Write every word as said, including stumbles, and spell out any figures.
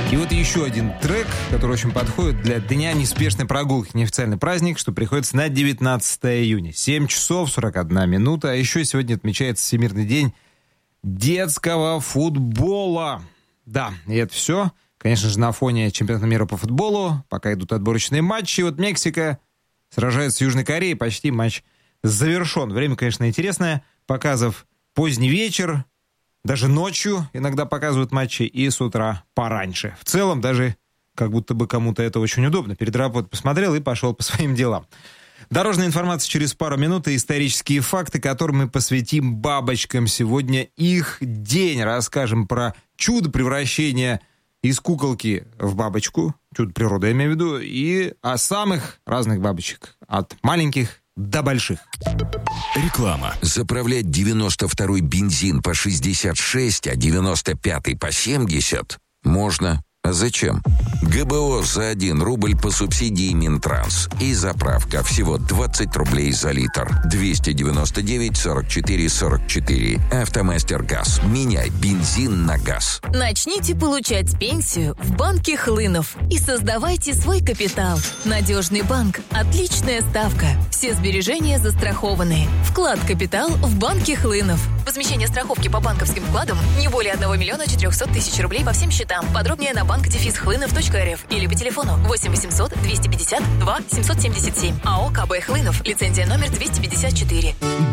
И вот еще один трек, который очень подходит для Дня неспешной прогулки. Неофициальный праздник, что приходится на девятнадцатое июня. семь часов сорок одна минута. А еще сегодня отмечается Всемирный день детского футбола. Да, и это все, конечно же, на фоне чемпионата мира по футболу. Пока идут отборочные матчи. Вот Мексика сражается с Южной Кореей. Почти матч завершен. Время, конечно, интересное. Показов поздний вечер. Даже ночью иногда показывают матчи, и с утра пораньше. В целом, даже как будто бы кому-то это очень удобно. Перед работой посмотрел и пошел по своим делам. Дорожная информация через пару минут и исторические факты, которым мы посвятим бабочкам. Сегодня их день. Расскажем про чудо превращения из куколки в бабочку. Чудо природы, я имею в виду. И о самых разных бабочек. От маленьких до больших. Реклама. Заправлять девяносто второй бензин по шестьдесят шесть, а девяносто пятый по семьдесят можно. А зачем? ГБО за один рубль по субсидии Минтранс. И заправка всего двадцать рублей за литр. двести девяносто девять сорок четыре сорок четыре. Автомастер Газ. Меняй бензин на газ. Начните получать пенсию в банке Хлынов и создавайте свой капитал. Надежный банк. Отличная ставка. Все сбережения застрахованы. Вклад капитал в банке Хлынов. Возмещение страховки по банковским вкладам не более одного миллиона четырехсот тысяч рублей по всем счетам. Подробнее на банк дефис хлынов точка эр эф или по телефону восемь восемьсот двести пятьдесят два семьсот семьдесят семь. АО КБ Хлынов. Лицензия номер двести пятьдесят четыре.